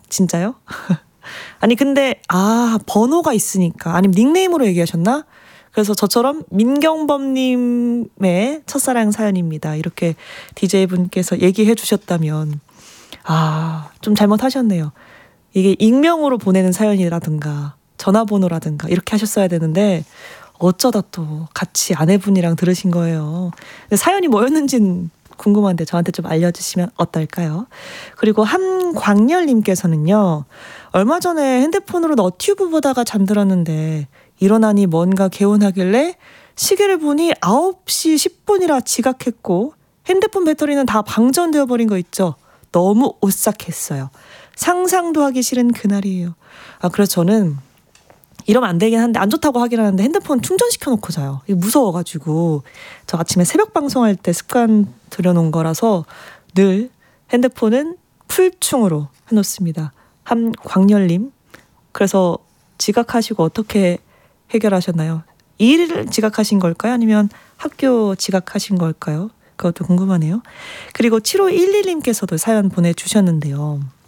진짜요? 아니 근데 번호가 있으니까 아니면 닉네임으로 얘기하셨나? 그래서 저처럼 민경범님의 첫사랑 사연입니다. 이렇게 DJ분께서 얘기해 주셨다면 좀 잘못하셨네요. 이게 익명으로 보내는 사연이라든가 전화번호라든가 이렇게 하셨어야 되는데 어쩌다 또 같이 아내분이랑 들으신 거예요. 근데 사연이 뭐였는지는 궁금한데 저한테 좀 알려주시면 어떨까요? 그리고 한광열님께서는요. 얼마 전에 핸드폰으로 너튜브 보다가 잠들었는데 일어나니 뭔가 개운하길래 시계를 보니 9시 10분이라 지각했고 핸드폰 배터리는 다 방전되어 버린 거 있죠. 너무 오싹했어요. 상상도 하기 싫은 그날이에요. 그래서 저는 이러면 안 되긴 한데 안 좋다고 하긴 하는데 핸드폰 충전시켜 놓고 자요. 이거 무서워가지고 저 아침에 새벽 방송할 때 습관 들여놓은 거라서 늘 핸드폰은 풀충으로 해놓습니다. 한광열님 그래서 지각하시고 어떻게 해결하셨나요? 일을 지각하신 걸까요? 아니면 학교 지각하신 걸까요? 그것도 궁금하네요. 그리고 7511님께서도 사연 보내주셨는데요.